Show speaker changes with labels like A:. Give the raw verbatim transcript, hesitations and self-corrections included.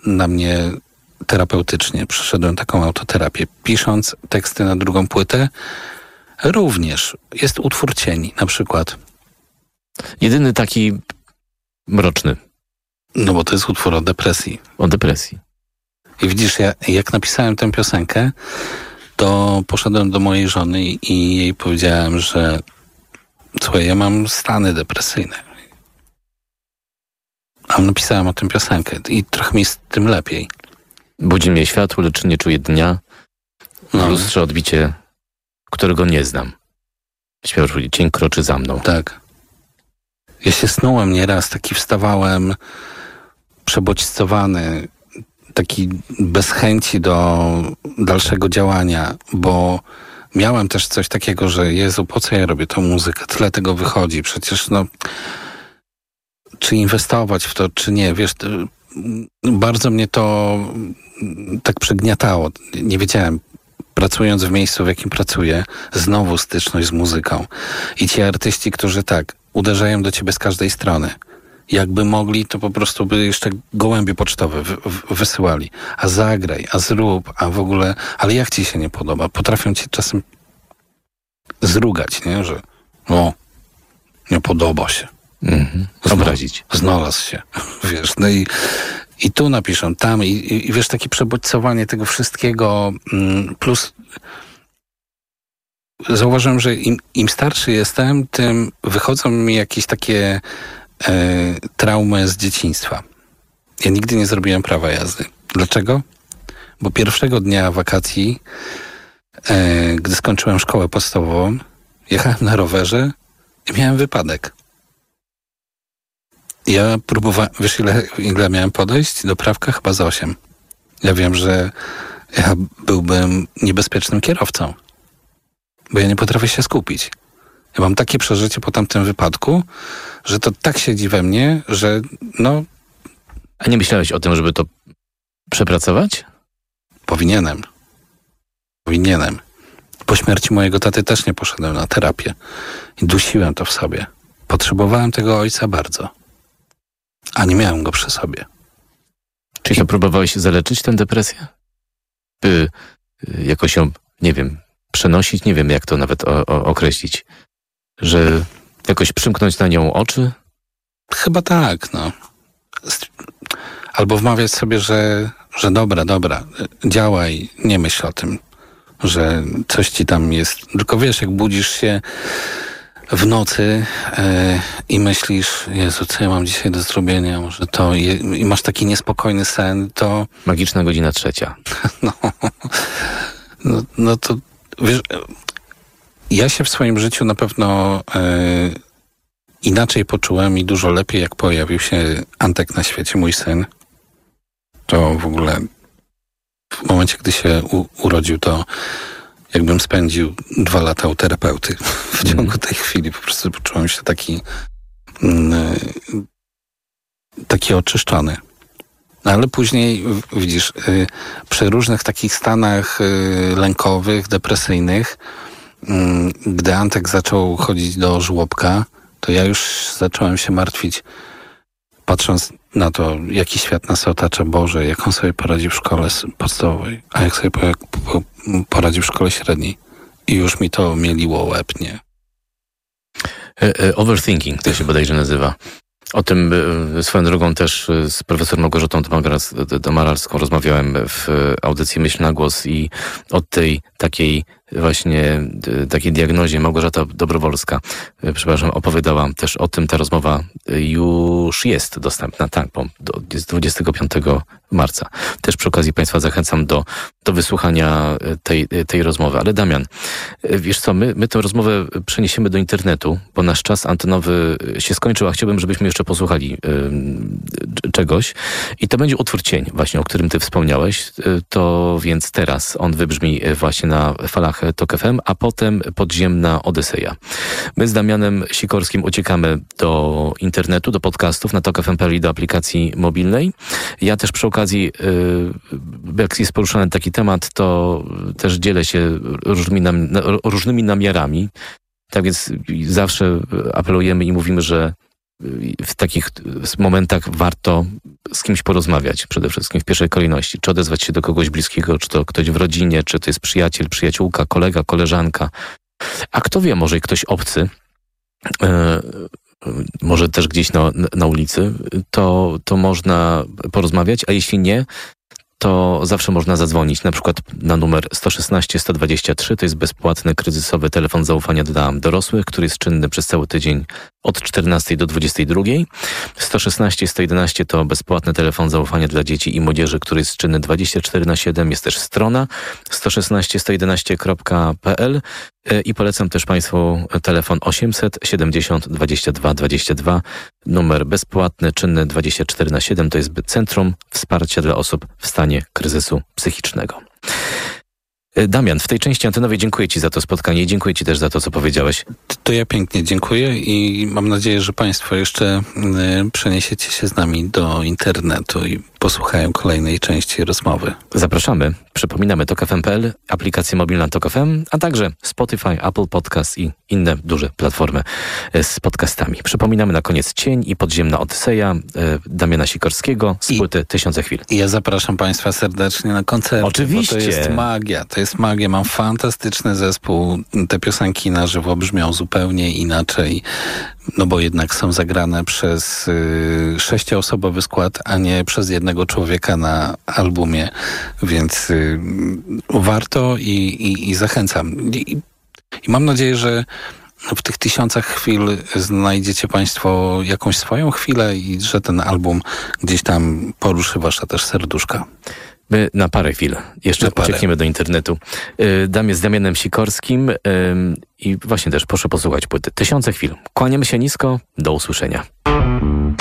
A: na mnie terapeutycznie. Przeszedłem taką autoterapię. Pisząc teksty na drugą płytę, również jest utwór Cieni, na przykład.
B: Jedyny taki mroczny.
A: No bo to jest utwór o depresji.
B: O depresji.
A: I widzisz, ja, jak napisałem tę piosenkę, to poszedłem do mojej żony i, i jej powiedziałem, że słuchaj, ja mam stany depresyjne. A napisałem o tym piosenkę i trochę mi z tym lepiej.
B: Budzi mnie światło, lecz nie czuję dnia. W
A: No.
B: lustrze odbicie, którego nie znam. Śpiewasz, cień kroczy za mną.
A: Tak. Ja się snułem nieraz, taki wstawałem przebodźcowany, taki bez chęci do dalszego działania, bo miałem też coś takiego, że Jezu, po co ja robię tą muzykę? Tyle tego wychodzi. Przecież no, czy inwestować w to, czy nie? Wiesz, bardzo mnie to tak przygniatało. Nie wiedziałem, pracując w miejscu, w jakim pracuję, znowu styczność z muzyką. I ci artyści, którzy tak, uderzają do ciebie z każdej strony. Jakby mogli, to po prostu by jeszcze gołębie pocztowe w, w, wysyłali. A zagraj, a zrób, a w ogóle... Ale jak ci się nie podoba? Potrafią ci czasem zrugać, nie? Że o, nie podoba się.
B: Mhm. Obrazić.
A: Znalazł się. Wiesz, no i, i tu napiszą, tam i, i, i wiesz, takie przebodźcowanie tego wszystkiego mm, plus zauważyłem, że im, im starszy jestem, tym wychodzą mi jakieś takie e, traumy z dzieciństwa. Ja nigdy nie zrobiłem prawa jazdy. Dlaczego? Bo pierwszego dnia wakacji, e, gdy skończyłem szkołę podstawową, jechałem na rowerze i miałem wypadek. Ja próbowałem, wiesz ile, ile miałem podejść? Do prawka chyba za osiem. Ja wiem, że ja byłbym niebezpiecznym kierowcą, bo ja nie potrafię się skupić. Ja mam takie przeżycie po tamtym wypadku, że to tak siedzi we mnie, że no...
B: A nie myślałeś o tym, żeby to przepracować?
A: Powinienem. Powinienem. Po śmierci mojego taty też nie poszedłem na terapię. I dusiłem to w sobie. Potrzebowałem tego ojca bardzo. A nie miałem go przy sobie.
B: Czyli to próbowałeś zaleczyć tę depresję? By jakoś ją, nie wiem, przenosić? Nie wiem, jak to nawet o, o, określić. Że jakoś przymknąć na nią oczy?
A: Chyba tak, no. Albo wmawiać sobie, że, że dobra, dobra, działaj, nie myśl o tym, że coś ci tam jest. Tylko wiesz, jak budzisz się w nocy yy, i myślisz, Jezu, co ja mam dzisiaj do zrobienia, może to, i, i masz taki niespokojny sen, to...
B: Magiczna godzina trzecia.
A: No, no, no to, wiesz, ja się w swoim życiu na pewno yy, inaczej poczułem i dużo lepiej, jak pojawił się Antek na świecie, mój syn. To w ogóle w momencie, gdy się u, urodził, to jakbym spędził dwa lata u terapeuty w ciągu mm. tej chwili. Po prostu poczułem się taki mm, taki oczyszczony. No ale później, widzisz, y, przy różnych takich stanach y, lękowych, depresyjnych, y, gdy Antek zaczął chodzić do żłobka, to ja już zacząłem się martwić, patrząc na to, jaki świat nas otacza, Boże, jak on sobie poradzi w szkole podstawowej, a jak sobie poradzi w szkole średniej. I już mi to mieliło łeb, nie?
B: Overthinking to się bodajże nazywa. O tym swoją drogą też z profesor Małgorzatą Domaralską rozmawiałem w audycji Myśl na głos i od tej takiej właśnie takiej diagnozie Małgorzata Dobrowolska, przepraszam, opowiadała też o tym. Ta rozmowa już jest dostępna, tak, bo jest dwudziestego piątego marca. Też przy okazji Państwa zachęcam do, do wysłuchania tej, tej rozmowy. Ale Damian, wiesz co, my, my tę rozmowę przeniesiemy do internetu, bo nasz czas antenowy się skończył, a chciałbym, żebyśmy jeszcze posłuchali y, czegoś. I to będzie utwór Cień, właśnie, o którym ty wspomniałeś. To więc teraz on wybrzmi właśnie na falach Tok F M, a potem Podziemna Odyseja. My z Damianem Sikorskim uciekamy do internetu, do podcastów na tok f m kropka p l i, do aplikacji mobilnej. Ja też przy okazji, jak jest poruszany taki temat, to też dzielę się różnymi, nam, różnymi namiarami. Tak więc zawsze apelujemy i mówimy, że w takich momentach warto z kimś porozmawiać przede wszystkim w pierwszej kolejności. Czy odezwać się do kogoś bliskiego, czy to ktoś w rodzinie, czy to jest przyjaciel, przyjaciółka, kolega, koleżanka. A kto wie, może i ktoś obcy, e, może też gdzieś na, na ulicy, to, to można porozmawiać, a jeśli nie, to zawsze można zadzwonić, na przykład na numer sto szesnaście sto dwadzieścia trzy, to jest bezpłatny kryzysowy telefon zaufania dla dorosłych, który jest czynny przez cały tydzień od czternastej do dwudziestej drugiej. sto szesnaście sto jedenaście to bezpłatny telefon zaufania dla dzieci i młodzieży, który jest czynny dwadzieścia cztery na siedem. Jest też strona sto szesnaście sto jedenaście kropka p l i polecam też Państwu telefon osiemset siedemdziesiąt dwadzieścia dwa dwadzieścia dwa. Numer bezpłatny, czynny dwadzieścia cztery na siedem. To jest Centrum Wsparcia dla Osób w stanie kryzysu psychicznego. Damian, w tej części antenowej dziękuję Ci za to spotkanie i dziękuję Ci też za to, co powiedziałeś.
A: To ja pięknie dziękuję i mam nadzieję, że Państwo jeszcze y, przeniesiecie się z nami do internetu i posłuchają kolejnej części rozmowy.
B: Zapraszamy. Przypominamy tok f m kropka p l, aplikacja mobilna Tok F M, a także Spotify, Apple Podcast i inne duże platformy z podcastami. Przypominamy na koniec Cień i Podziemna Odyseja y, Damiana Sikorskiego z płyty Tysiące Chwil.
A: I ja zapraszam Państwa serdecznie na koncert.
B: Oczywiście.
A: Bo to jest magia. To jest magia. Mam fantastyczny zespół. Te piosenki na żywo brzmią zupełnie inaczej. No bo jednak są zagrane przez y, sześcioosobowy skład, a nie przez jednego człowieka na albumie, więc y, warto i, i, i zachęcam. I, I mam nadzieję, że w tych tysiącach chwil znajdziecie Państwo jakąś swoją chwilę i że ten album gdzieś tam poruszy Wasza też serduszka.
B: My na parę chwil jeszcze uciekniemy do internetu. Dam jest z Damianem Sikorskim i właśnie też proszę posłuchać płyty Tysiące Chwil. Kłaniamy się nisko, do usłyszenia.